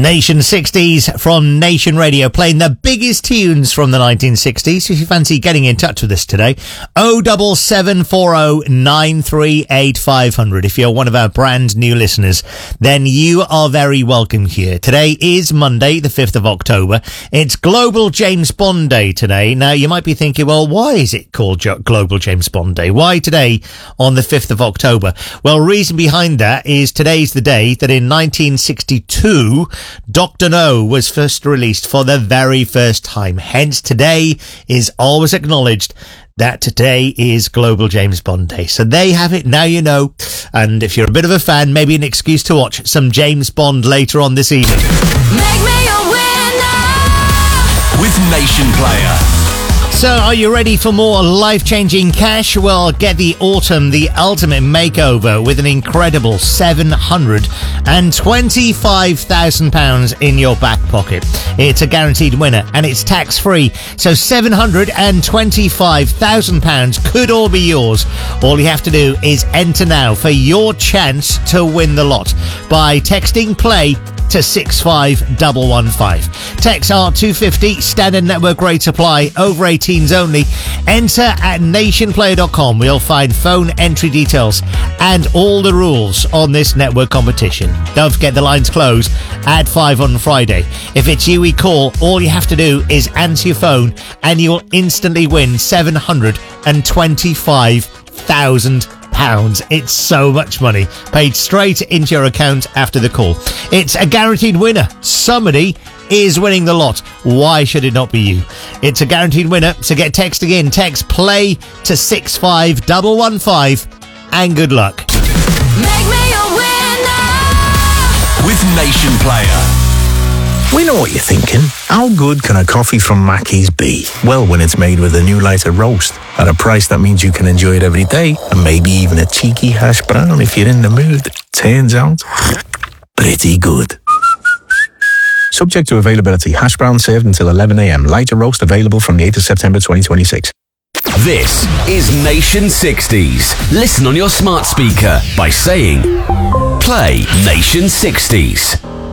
Nation 60s from Nation Radio, playing the biggest tunes from the 1960s. If you fancy getting in touch with us today, 07740 938 500. If you're one of our brand new listeners, then you are very welcome here. Today is Monday, the 5th of October. It's Global James Bond Day today. Now, you might be thinking, well, why is it called Global James Bond Day? Why today on the 5th of October? Well, reason behind that is today's the day that in 1962, Dr. No was first released for the very first time. Hence, today is always acknowledged that today is Global James Bond Day. So there you have it. Now you know. And if you're a bit of a fan, maybe an excuse to watch some James Bond later on this evening. Make me a winner with Nation Player. So, are you ready for more life-changing cash? Well, get the Autumn, the ultimate makeover with an incredible £725,000 in your back pocket. It's a guaranteed winner and it's tax-free. So £725,000 could all be yours. All you have to do is enter now for your chance to win the lot by texting play to 65115. Text R250, standard network rate apply, over 18s only. Enter at nationplayer.com. We'll find phone entry details and all the rules on this network competition. Don't forget the lines close at 5 on Friday. If it's you we call, all you have to do is answer your phone and you'll instantly win £725,000. It's so much money paid straight into your account after the call. It's a guaranteed winner. Somebody is winning the lot. Why should it not be you? It's a guaranteed winner, so get texting in. Text play to 65115 and good luck. Make me a winner with Nation Player. We know what you're thinking. How good can a coffee from Mackey's be? Well, when it's made with a new lighter roast at a price that means you can enjoy it every day, and maybe even a cheeky hash brown if you're in the mood. Turns out, pretty good. Subject to availability. Hash brown served until 11 a.m. Lighter roast available from the 8th of September 2026. This is Nation 60s. Listen on your smart speaker by saying, play Nation 60s.